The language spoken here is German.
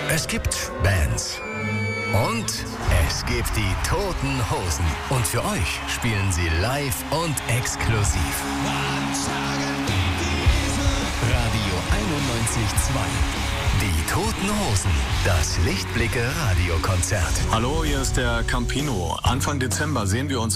Es gibt Bands. Und es gibt die Toten Hosen. Und für euch spielen sie live und exklusiv. Radio 91.2. Die Toten Hosen. Das Lichtblicke Radiokonzert. Hallo, hier ist der Campino. Anfang Dezember sehen wir uns